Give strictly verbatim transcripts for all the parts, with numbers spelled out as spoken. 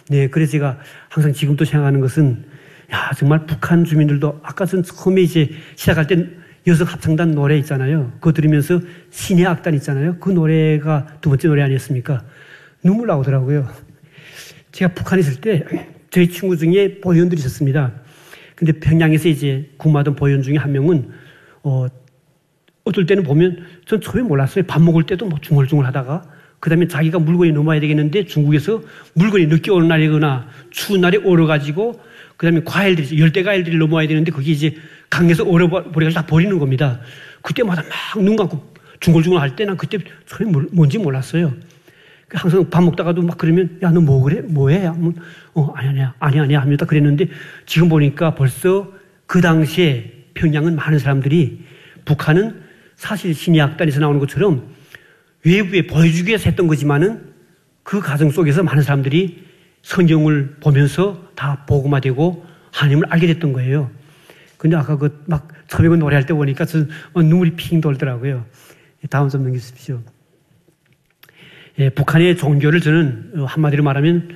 네, 그래서 제가 항상 지금도 생각하는 것은, 야, 정말 북한 주민들도 아까 전 처음에 이제 시작할 때 여성 합창단 노래 있잖아요. 그거 들으면서 신의 악단 있잖아요. 그 노래가 두 번째 노래 아니었습니까? 눈물 나오더라고요. 제가 북한에 있을 때 저희 친구 중에 보위원들이 있었습니다. 근데 평양에서 이제 근무하던 보위원 중에 한 명은, 어, 어떨 때는 보면 전 처음에 몰랐어요. 밥 먹을 때도 뭐 중얼중얼 하다가 그 다음에 자기가 물건이 넘어야 되겠는데 중국에서 물건이 늦게 오는 날이거나 추운 날에 얼어가지고 그 다음에 과일들이, 열대 과일들이 넘어와야 되는데 그게 이제 강에서 얼어버려서 다 버리는 겁니다. 그때마다 막 눈 감고 중얼중얼 할 때 난 그때 처음에 뭔지 몰랐어요. 항상 밥 먹다가도 막 그러면 야, 너 뭐 그래? 뭐 해? 하면 어, 아니, 아니야. 아니, 아니야. 합니다. 그랬는데 지금 보니까 벌써 그 당시에 평양은 많은 사람들이 북한은 사실 신의 악단에서 나오는 것처럼 외부에 보여주기 위해서 했던 거지만은 그 과정 속에서 많은 사람들이 성경을 보면서 다 복음화되고 하나님을 알게 됐던 거예요. 근데 아까 그 막 처음에 노래할 때 보니까 저 눈물이 핑 돌더라고요. 다음 좀 넘겨주십시오. 예, 북한의 종교를 저는 한마디로 말하면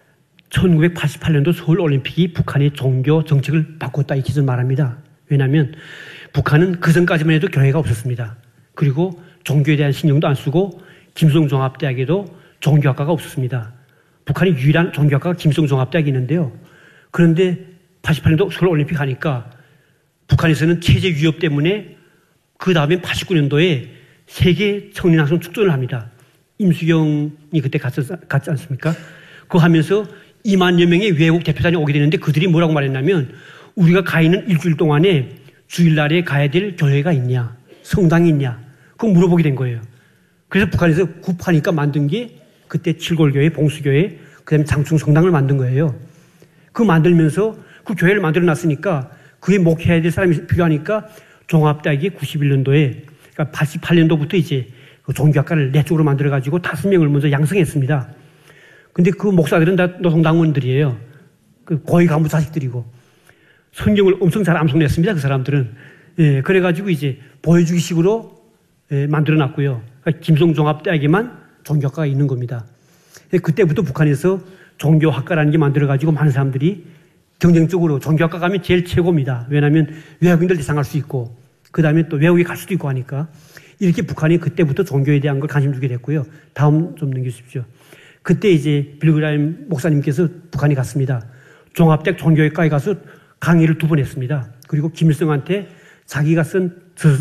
천구백팔십팔 년도 서울올림픽이 북한의 종교 정책을 바꿨다 이렇게 저는 말합니다. 왜냐하면 북한은 그 전까지만 해도 교회가 없었습니다. 그리고 종교에 대한 신경도 안 쓰고 김성종합대학에도 종교학과가 없었습니다. 북한의 유일한 종교학과가 김성종합대학이 있는데요. 그런데 팔십팔 년도 서울올림픽 하니까 북한에서는 체제 위협 때문에 그 다음에 팔십구 년도에 세계 청년학생 축전을 합니다. 임수경이 그때 갔지, 갔지 않습니까? 그거 하면서 이만여 명의 외국 대표단이 오게 되는데 그들이 뭐라고 말했냐면 우리가 가 있는 일주일 동안에 주일날에 가야 될 교회가 있냐, 성당이 있냐, 그거 물어보게 된 거예요. 그래서 북한에서 급하니까 만든 게 그때 칠골교회, 봉수교회, 그 다음에 장충성당을 만든 거예요. 그거 만들면서 그 교회를 만들어 놨으니까 그에 목회해야 될 사람이 필요하니까 종합대학이 구십일 년도에, 그러니까 팔십팔 년도부터 이제 그 종교학과를 내쪽으로 만들어가지고 다섯 명을 먼저 양성했습니다. 근데 그 목사들은 다 노동당원들이에요. 그 고위 간부 자식들이고. 성경을 엄청 잘 암송냈습니다. 그 사람들은. 예, 그래가지고 이제 보여주기 식으로 예, 만들어놨고요. 그러니까 김성종합대학에만 종교학과가 있는 겁니다. 예, 그때부터 북한에서 종교학과라는 게 만들어가지고 많은 사람들이 경쟁적으로 종교학과 가면 제일 최고입니다. 왜냐하면 외국인들 대상할 수 있고 그 다음에 또 외국에 갈 수도 있고 하니까 이렇게 북한이 그때부터 종교에 대한 걸 관심 주게 됐고요. 다음 좀 넘겨주십시오. 그때 이제 빌그라임 목사님께서 북한에 갔습니다. 종합대학 종교학과에 가서 강의를 두 번 했습니다. 그리고 김일성한테 자기가 쓴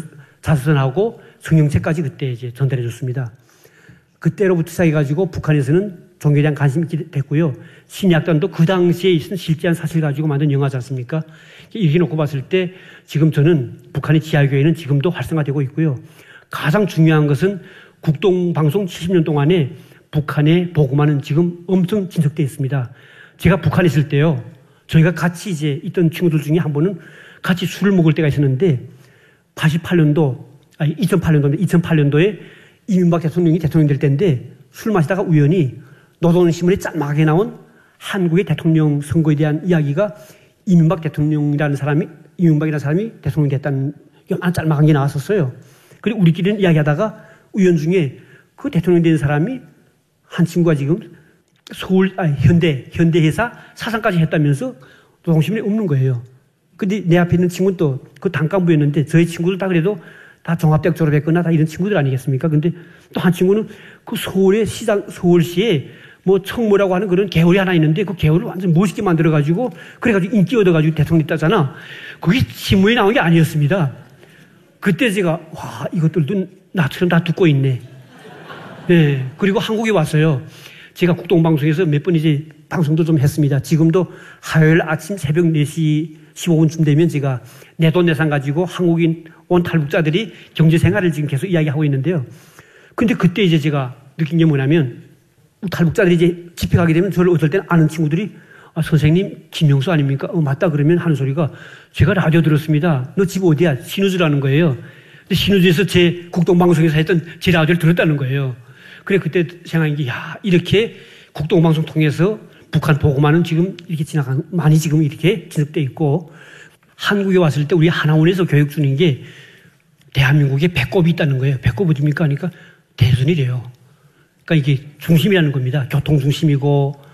자서전하고 성경책까지 그때 이제 전달해 줬습니다. 그때로부터 시작해가지고 북한에서는 종교에 대한 관심이 됐고요. 신약단도 그 당시에 있은 실제한 사실 가지고 만든 영화지 않습니까? 이렇게 놓고 봤을 때 지금 저는 북한의 지하교회는 지금도 활성화되고 있고요. 가장 중요한 것은 국동방송 칠십 년 동안에 북한의 복음화는 지금 엄청 진척되어 있습니다. 제가 북한에 있을 때요. 저희가 같이 이제 있던 친구들 중에 한 번은 같이 술을 먹을 때가 있었는데 팔십팔 년도, 아니 이천팔 년도인데 이천팔 년도에 이명박 대통령이 대통령 될 때인데 술 마시다가 우연히 노동신문에 짤막하게 나온 한국의 대통령 선거에 대한 이야기가 이명박 대통령이라는 사람이, 이명박이라는 사람이 대통령이 됐다는 게 짤막한 게 나왔었어요. 그리고 우리끼리는 이야기하다가 우연 중에 그 대통령 된 사람이 한 친구가 지금 서울, 아니, 현대, 현대회사 사장까지 했다면서 노동신문에 없는 거예요. 근데 내 앞에 있는 친구는 또 그 단幹부였는데 저희 친구들 다 그래도 다 종합대학 졸업했거나 다 이런 친구들 아니겠습니까? 근데 또 한 친구는 그 서울의 시장, 서울시에 뭐 청모라고 하는 그런 계열이 하나 있는데 그 계열을 완전 멋있게 만들어가지고 그래가지고 인기 얻어가지고 대통령 됐다잖아. 그게 신문에 나온 게 아니었습니다. 그때 제가 와, 이것들도 나처럼 다 듣고 있네. 네. 그리고 한국에 왔어요. 제가 국동방송에서 몇 번 이제 방송도 좀 했습니다. 지금도 화요일 아침 새벽 네 시 십오 분쯤 되면 제가 내돈내산 가지고 한국인 온 탈북자들이 경제생활을 지금 계속 이야기하고 있는데요. 근데 그때 이제 제가 느낀 게 뭐냐면 탈북자들이 이제 집회 가게 되면 저를 어떨 때는 아는 친구들이 아, 선생님 김영수 아닙니까? 어, 맞다 그러면 하는 소리가 제가 라디오 들었습니다. 너 집 어디야? 신우주라는 거예요. 근데 신우주에서 제 국동방송에서 했던 제 라디오를 들었다는 거예요. 그래 그때 생각한 게 야, 이렇게 국동방송 통해서 북한 보고만은 지금 이렇게 지나간, 많이 지금 이렇게 진행되어 있고, 한국에 왔을 때 우리 하나원에서 교육 주는 게 대한민국에 배꼽이 있다는 거예요. 배꼽 어딥니까? 하니까 대선이래요. 그러니까 이게 중심이라는 겁니다. 교통 중심이고,